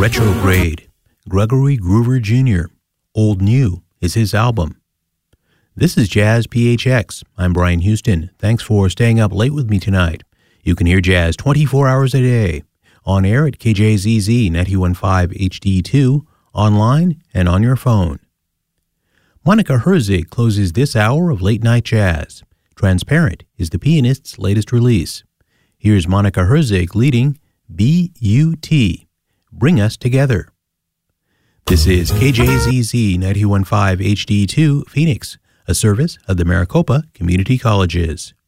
Retrograde, Gregory Groover Jr. Old New is his album. This is Jazz PHX. I'm Brian Houston. Thanks for staying up late with me tonight. You can hear jazz 24 hours a day, on air at KJZZ 91.5 HD2, online and on your phone. Monica Herzig closes this hour of Late Night Jazz. Transparent is the pianist's latest release. Here's Monica Herzig leading B.U.T. Bring Us Together. This is KJZZ 91.5 HD2 Phoenix, a service of the Maricopa Community Colleges.